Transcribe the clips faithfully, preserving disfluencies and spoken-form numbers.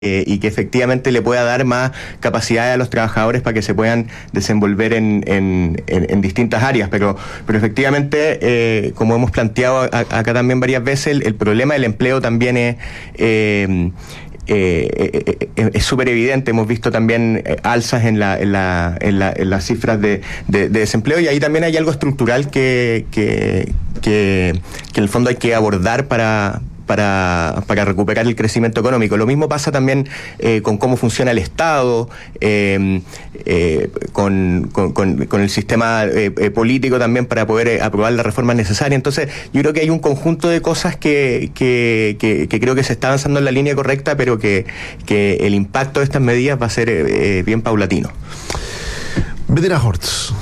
Eh, y que efectivamente le pueda dar más capacidad a los trabajadores para que se puedan desenvolver en, en, en, en distintas áreas, pero, pero efectivamente, eh, como hemos planteado a, acá también varias veces, el, el problema del empleo también es... Eh, Eh, eh, es súper evidente. Hemos visto también eh, alzas en, la, en, la, en, la, en las cifras de, de, de desempleo, y ahí también hay algo estructural que, que, que, que en el fondo hay que abordar para Para, para recuperar el crecimiento económico. Lo mismo pasa también eh, con cómo funciona el Estado, eh, eh, con, con, con, con el sistema eh, eh, político también para poder eh, aprobar las reformas necesarias. Entonces, yo creo que hay un conjunto de cosas que, que, que, que creo que se está avanzando en la línea correcta, pero que, que el impacto de estas medidas va a ser eh, bien paulatino. Bettina Hortz.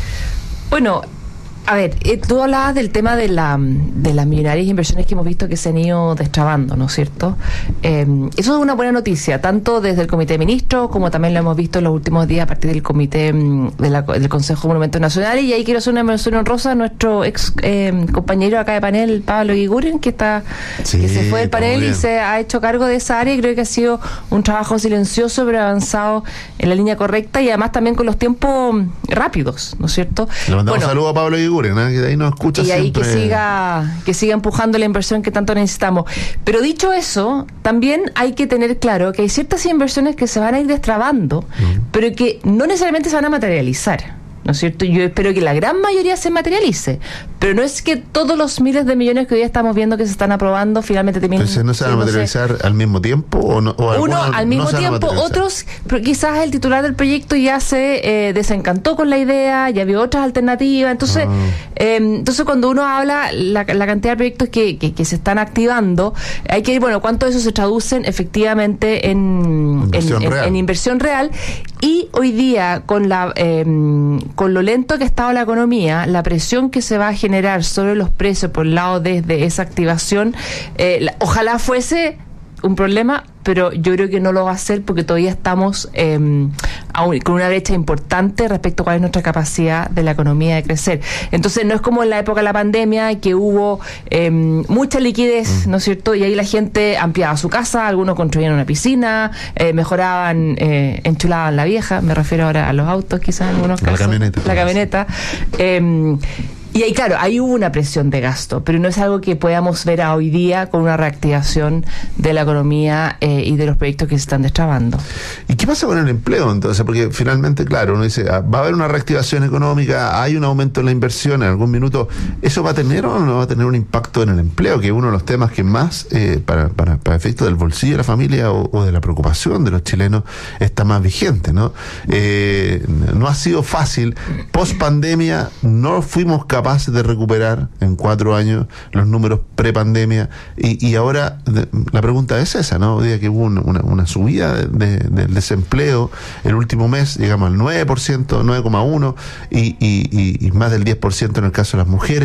Bueno, a ver, eh, tú hablabas del tema de la de las millonarias inversiones que hemos visto que se han ido destrabando, ¿no es cierto? Eh, eso es una buena noticia, tanto desde el Comité de Ministros como también lo hemos visto en los últimos días a partir del Comité de la, del Consejo de Monumentos Nacionales. Y ahí quiero hacer una mención honrosa a nuestro ex eh, compañero acá de panel, Pablo Eguiguren, que está sí, que se fue del panel y se ha hecho cargo de esa área, y creo que ha sido un trabajo silencioso pero avanzado en la línea correcta, y además también con los tiempos rápidos, ¿no es cierto? Le mandamos bueno, un saludo a Pablo Eguiguren, ¿eh? Que de ahí nos escucha y ahí siempre. que siga que siga empujando la inversión que tanto necesitamos. Pero dicho eso, también hay que tener claro que hay ciertas inversiones que se van a ir destrabando, uh-huh. pero que no necesariamente se van a materializar, ¿no es cierto? Yo espero que la gran mayoría se materialice, pero no es que todos los miles de millones que hoy estamos viendo que se están aprobando finalmente terminen. Entonces, ¿no se van a materializar al mismo tiempo? ¿O no, o Uno al mismo no tiempo, otros, pero quizás el titular del proyecto ya se eh, desencantó con la idea, ya vio otras alternativas. Entonces, ah. eh, entonces cuando uno habla la, la cantidad de proyectos que, que, que se están activando, hay que ir, bueno, cuánto de eso se traducen efectivamente en inversión, en, en, en inversión real. Y hoy día, con la eh, con lo lento que ha estado la economía, la presión que se va a generar sobre los precios por el lado desde esa activación, eh, la, ojalá fuese un problema, pero yo creo que no lo va a ser porque todavía estamos eh, aún con una brecha importante respecto a cuál es nuestra capacidad de la economía de crecer. Entonces no es como en la época de la pandemia que hubo eh, mucha liquidez, ¿no es cierto? Y ahí la gente ampliaba su casa, algunos construían una piscina, eh, mejoraban, eh, enchulaban la vieja, me refiero ahora a los autos quizás en algunos casos. La camioneta. La camioneta. Eh, Y ahí, claro, ahí hubo una presión de gasto, pero no es algo que podamos ver a hoy día con una reactivación de la economía eh, y de los proyectos que se están destrabando. ¿Y qué pasa con el empleo entonces? Porque finalmente, claro, uno dice, va a haber una reactivación económica, hay un aumento en la inversión en algún minuto. ¿Eso va a tener o no va a tener un impacto en el empleo? Que es uno de los temas que más, eh, para, para, para efecto del bolsillo de la familia o, o de la preocupación de los chilenos, está más vigente, ¿no? Eh, no ha sido fácil. Post pandemia no fuimos capaces capaces de recuperar en cuatro años los números pre-pandemia, y, y ahora de, la pregunta es esa, ¿no? Hoy día que hubo una, una subida de, de, del desempleo el último mes, llegamos al nueve por ciento, nueve coma uno por ciento, y, y, y, y más del diez por ciento en el caso de las mujeres,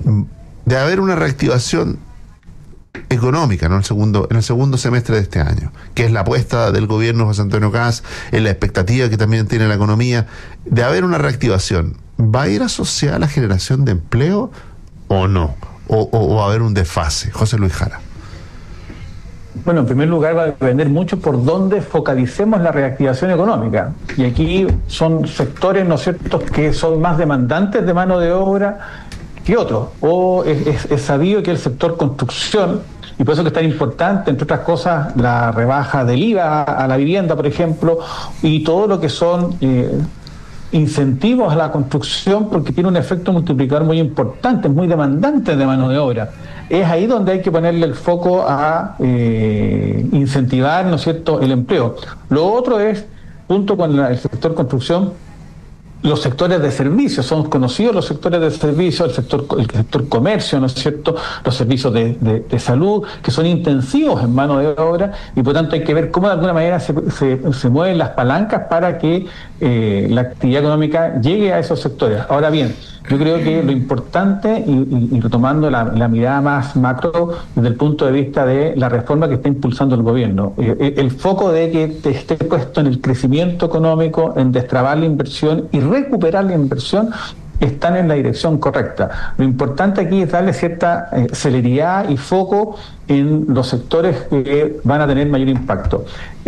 de haber una reactivación económica, ¿no? El segundo, en el segundo semestre de este año, que es la apuesta del gobierno José Antonio Kast, es la expectativa que también tiene la economía, de haber una reactivación. ¿Va a ir asociada a la generación de empleo o no? ¿O, o, o va a haber un desfase? José Luis Jara. Bueno, en primer lugar va a depender mucho por dónde focalicemos la reactivación económica. Y aquí son sectores, ¿no es cierto?, que son más demandantes de mano de obra que otros. O es, es, es sabido que el sector construcción, y por eso que es tan importante, entre otras cosas, la rebaja del I V A a la vivienda, por ejemplo, y todo lo que son eh, incentivos a la construcción, porque tiene un efecto multiplicador muy importante, muy demandante de mano de obra. Es ahí donde hay que ponerle el foco a eh, incentivar, ¿no es cierto?, el empleo. Lo otro es, junto con la, el sector construcción, los sectores de servicios. Son conocidos los sectores de servicios, el sector el sector comercio, ¿no es cierto?, los servicios de, de, de salud, que son intensivos en mano de obra, y por tanto hay que ver cómo de alguna manera se, se, se mueven las palancas para que eh, la actividad económica llegue a esos sectores. Ahora bien, yo creo que lo importante, y, y, y retomando la, la mirada más macro desde el punto de vista de la reforma que está impulsando el gobierno, eh, el foco de que esté puesto en el crecimiento económico, en destrabar la inversión y recuperar la inversión, están en la dirección correcta. Lo importante aquí es darle cierta eh, celeridad y foco en los sectores que van a tener mayor impacto.